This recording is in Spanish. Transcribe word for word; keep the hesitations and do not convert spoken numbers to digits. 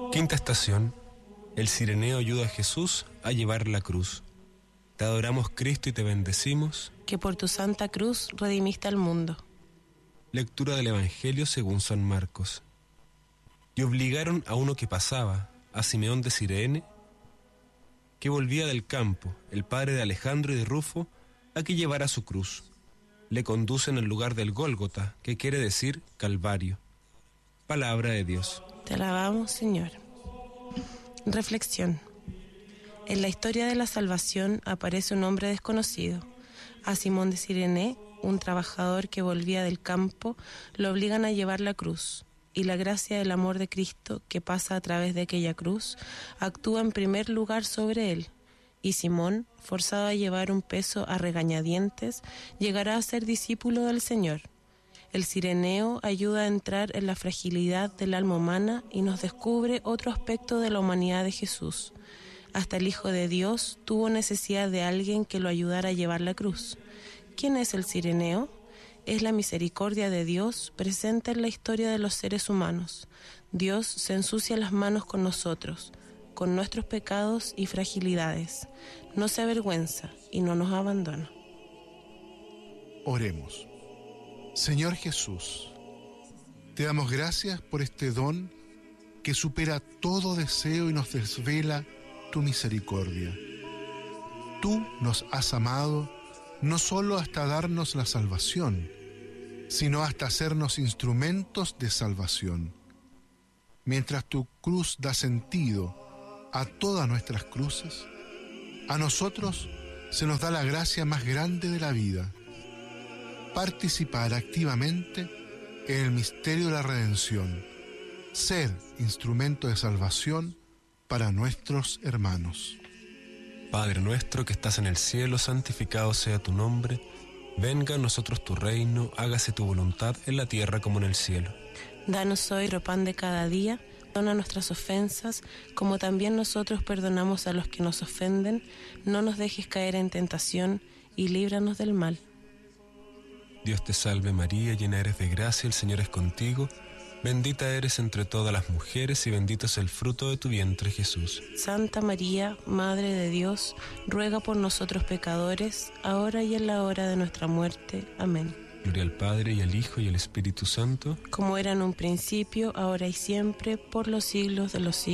Quinta estación. El Cireneo ayuda a Jesús a llevar la cruz. Te adoramos, Cristo, y te bendecimos, que por tu santa cruz redimiste al mundo. Lectura del Evangelio según San Marcos. Y obligaron a uno que pasaba, a Simeón de Cirene, que volvía del campo, el padre de Alejandro y de Rufo, a que llevara su cruz. Le conducen al lugar del Gólgota, que quiere decir Calvario. Palabra de Dios. Te alabamos, Señor. Reflexión. En la historia de la salvación aparece un hombre desconocido. A Simón de Cirene, un trabajador que volvía del campo, lo obligan a llevar la cruz, y la gracia del amor de Cristo, que pasa a través de aquella cruz, actúa en primer lugar sobre él, y Simón, forzado a llevar un peso a regañadientes, llegará a ser discípulo del Señor. El cireneo ayuda a entrar en la fragilidad del alma humana y nos descubre otro aspecto de la humanidad de Jesús. Hasta el Hijo de Dios tuvo necesidad de alguien que lo ayudara a llevar la cruz. ¿Quién es el cireneo? Es la misericordia de Dios presente en la historia de los seres humanos. Dios se ensucia las manos con nosotros, con nuestros pecados y fragilidades. No se avergüenza y no nos abandona. Oremos. Señor Jesús, te damos gracias por este don que supera todo deseo y nos desvela tu misericordia. Tú nos has amado no solo hasta darnos la salvación, sino hasta hacernos instrumentos de salvación. Mientras tu cruz da sentido a todas nuestras cruces, a nosotros se nos da la gracia más grande de la vida: participar activamente en el misterio de la redención, ser instrumento de salvación para nuestros hermanos. Padre nuestro que estás en el cielo, santificado sea tu nombre. Venga a nosotros tu reino, hágase tu voluntad en la tierra como en el cielo. Danos hoy el pan de cada día, perdona nuestras ofensas, como también nosotros perdonamos a los que nos ofenden. No nos dejes caer en tentación y líbranos del mal. Dios te salve María, llena eres de gracia, el Señor es contigo. Bendita eres entre todas las mujeres y bendito es el fruto de tu vientre, Jesús. Santa María, Madre de Dios, ruega por nosotros pecadores, ahora y en la hora de nuestra muerte. Amén. Gloria al Padre, y al Hijo, y al Espíritu Santo. Como era en un principio, ahora y siempre, por los siglos de los siglos.